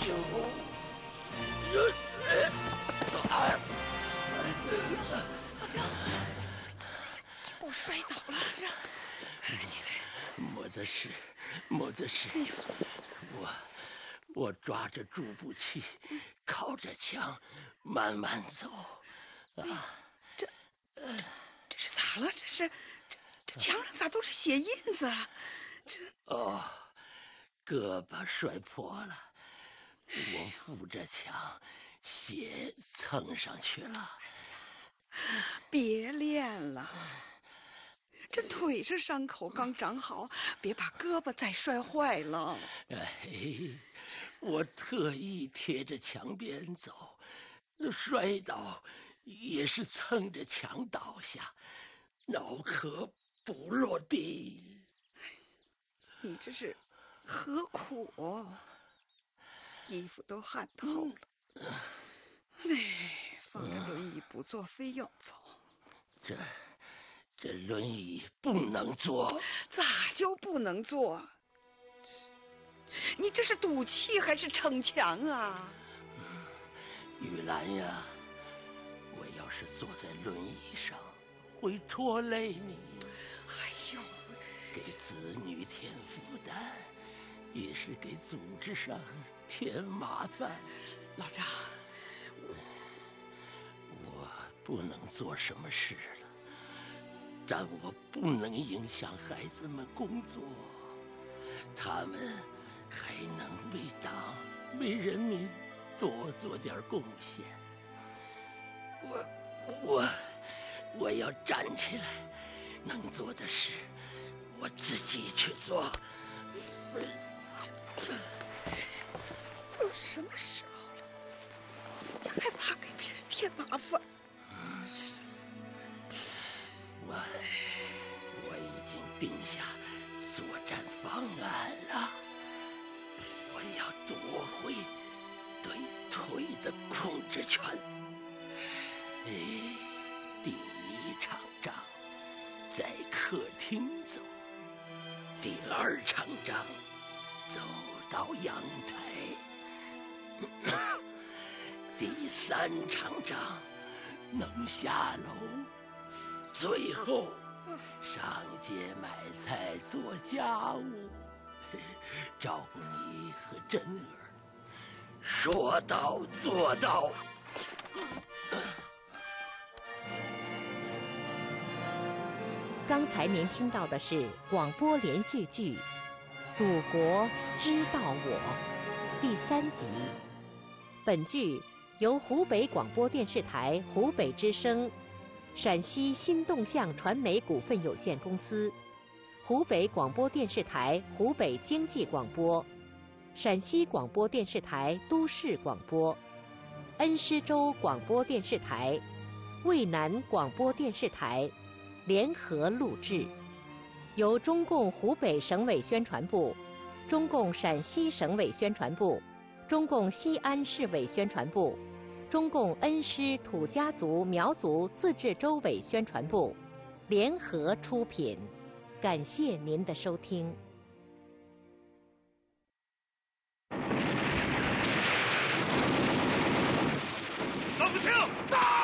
救！ 我摔倒了，起来！ 没得事。我抓着助步器，靠着墙，慢慢走。 这是咋了？这墙上咋都是血印子啊？ 胳膊摔破了，我扶着墙，血蹭上去了。 别练了，这腿上伤口刚长好，别把胳膊再摔坏了。 我特意贴着墙边走，摔倒也是蹭着墙倒下，脑壳不落地。 你这是何苦啊？衣服都汗透了。放着轮椅不坐，非要走。 这轮椅不能坐。 咋就不能坐？你这是赌气还是逞强啊？ 玉兰呀，我要是坐在轮椅上，会拖累你。 哎呦， 给子女添负担，也是给组织上添麻烦。 老张， 我不能做什么事了，但我不能影响孩子们工作，他们还能为党为人民多做点贡献。我要站起来，能做的事我自己去做。 都什么时候了，你还怕给别人添麻烦？ 我已经定下作战方案了，我要夺回对腿的控制权。第一场仗在客厅走，第二场仗走到阳台，第三场仗能下楼，最后上街买菜做家务，照顾你和珍儿，说到做到。 刚才您听到的是广播连续剧《祖国知道我》第3集。本剧由湖北广播电视台湖北之声、陕西新动向传媒股份有限公司、湖北广播电视台湖北经济广播、陕西广播电视台都市广播、恩施州广播电视台、渭南广播电视台联合录制，由中共湖北省委宣传部、中共陕西省委宣传部、中共西安市委宣传部、中共恩施土家族苗族自治州委宣传部联合出品。感谢您的收听。 张子清，到！